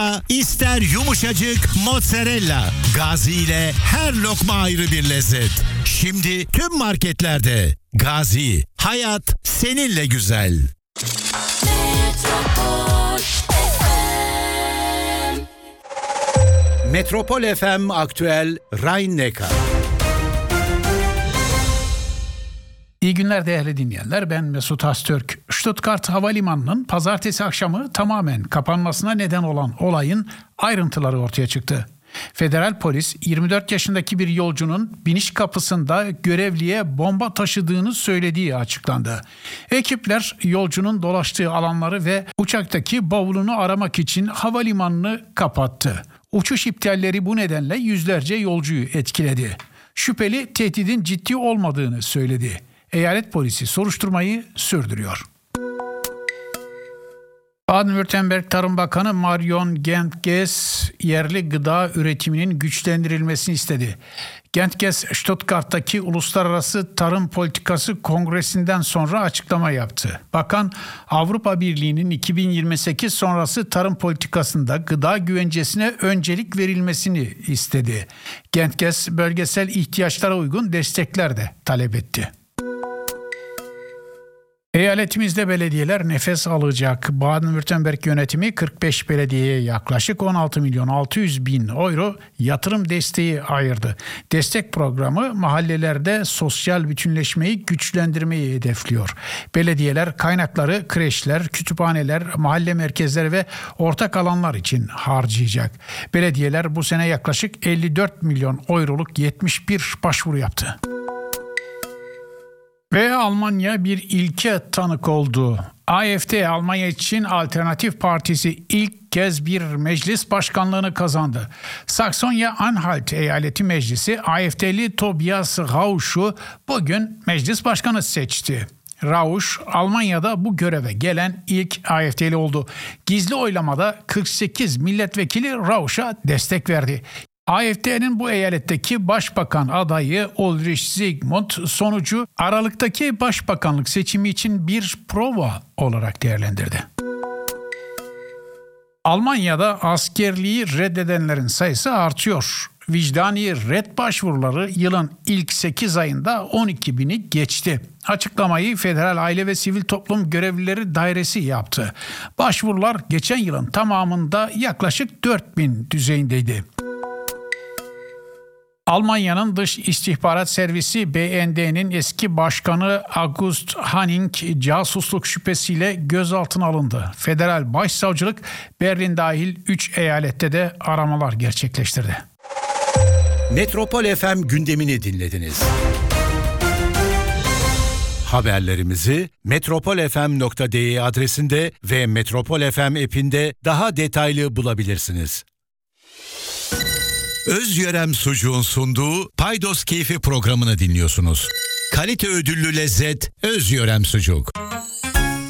İster yumuşacık mozzarella. Gazi ile her lokma ayrı bir lezzet. Şimdi tüm marketlerde. Gazi, hayat seninle güzel. Metropol FM Aktüel Rhein-Neckar. İyi günler değerli dinleyenler, ben Mesut Astürk. Stuttgart Havalimanı'nın pazartesi akşamı tamamen kapanmasına neden olan olayın ayrıntıları ortaya çıktı. Federal polis 24 yaşındaki bir yolcunun biniş kapısında görevliye bomba taşıdığını söylediği açıklandı. Ekipler yolcunun dolaştığı alanları ve uçaktaki bavulunu aramak için havalimanını kapattı. Uçuş iptalleri bu nedenle yüzlerce yolcuyu etkiledi. Şüpheli tehdidin ciddi olmadığını söyledi. Eyalet polisi soruşturmayı sürdürüyor. Baden-Württemberg Tarım Bakanı Marion Gentges yerli gıda üretiminin güçlendirilmesini istedi. Gentges, Stuttgart'taki Uluslararası Tarım Politikası Kongresi'nden sonra açıklama yaptı. Bakan, Avrupa Birliği'nin 2028 sonrası tarım politikasında gıda güvencesine öncelik verilmesini istedi. Gentges, bölgesel ihtiyaçlara uygun destekler de talep etti. Eyaletimizde belediyeler nefes alacak. Baden-Württemberg yönetimi 45 belediyeye yaklaşık 16 milyon 600 bin euro yatırım desteği ayırdı. Destek programı mahallelerde sosyal bütünleşmeyi güçlendirmeyi hedefliyor. Belediyeler kaynakları kreşler, kütüphaneler, mahalle merkezleri ve ortak alanlar için harcayacak. Belediyeler bu sene yaklaşık 54 milyon euroluk 71 başvuru yaptı. Ve Almanya bir ilke tanık oldu. AfD, Almanya için Alternatif Partisi ilk kez bir meclis başkanlığını kazandı. Saksonya-Anhalt Eyaleti Meclisi AfD'li Tobias Rausch'u bugün meclis başkanı seçti. Rausch, Almanya'da bu göreve gelen ilk AfD'li oldu. Gizli oylamada 48 milletvekili Rausch'a destek verdi. AfD'nin bu eyaletteki başbakan adayı Ulrich Zygmunt sonucu Aralık'taki başbakanlık seçimi için bir prova olarak değerlendirdi. Almanya'da askerliği reddedenlerin sayısı artıyor. Vicdani red başvuruları yılın ilk 8 ayında 12 bini geçti. Açıklamayı Federal Aile ve Sivil Toplum Görevlileri Dairesi yaptı. Başvurular geçen yılın tamamında yaklaşık 4 bin düzeyindeydi. Almanya'nın Dış İstihbarat Servisi BND'nin eski başkanı August Hanning casusluk şüphesiyle gözaltına alındı. Federal Başsavcılık Berlin dahil 3 eyalette de aramalar gerçekleştirdi. Metropol FM gündemini dinlediniz. Haberlerimizi metropolfm.de adresinde ve Metropol FM app'inde daha detaylı bulabilirsiniz. Özyörem Sucuğun sunduğu Paydos Keyfi programını dinliyorsunuz. Kalite ödüllü lezzet Özyörem Sucuk.